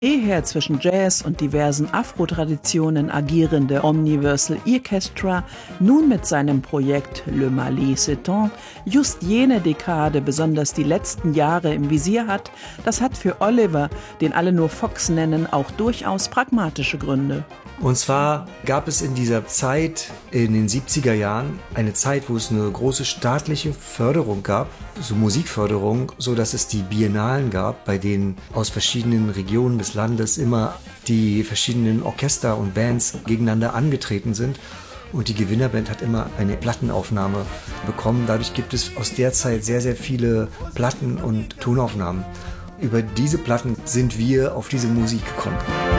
Eher zwischen Jazz und diversen Afro-Traditionen agierende Omniversal Orchestra nun mit seinem Projekt Le Mali s'étend just jene Dekade, besonders die letzten Jahre im Visier hat, das hat für Oliver, den alle nur Fox nennen, auch durchaus pragmatische Gründe. Und zwar gab es in dieser Zeit, in den 70er Jahren, eine Zeit, wo es eine große staatliche Förderung gab, so Musikförderung, so dass es die Biennalen gab, bei denen aus verschiedenen Regionen des Landes immer die verschiedenen Orchester und Bands gegeneinander angetreten sind. Und die Gewinnerband hat immer eine Plattenaufnahme bekommen. Dadurch gibt es aus der Zeit sehr, sehr viele Platten und Tonaufnahmen. Über diese Platten sind wir auf diese Musik gekommen.